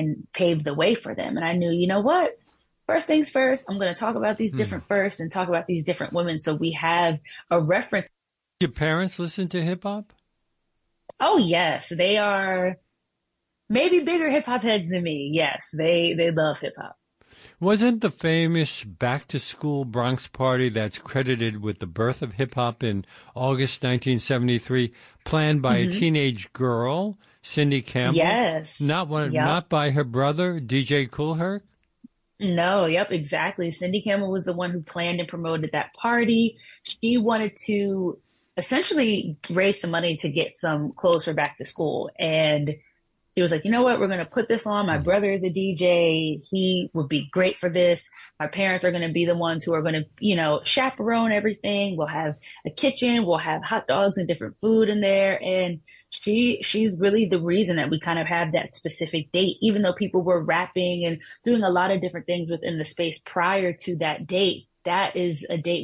and paved the way for them. And I knew, you know what? First things first, I'm going to talk about these Hmm. different first and talk about these different women so we have a reference. Your parents listen to hip hop? Oh, yes, they are maybe bigger hip hop heads than me. Yes, they love hip hop. Wasn't the famous back to school Bronx party that's credited with the birth of hip hop in August 1973 planned by a Hmm. teenage girl, Cindy Campbell? Yes. Not Yep. by her brother, DJ Kool Herc? No, yep, exactly. Cindy Campbell was the one who planned and promoted that party. She wanted to essentially raise some money to get some clothes for back to school. And he was like, you know what? We're going to put this on. My brother is a DJ. He would be great for this. My parents are going to be the ones who are going to, chaperone everything. We'll have a kitchen. We'll have hot dogs and different food in there. And she's really the reason that we kind of have that specific date, even though people were rapping and doing a lot of different things within the space prior to that date. That is a date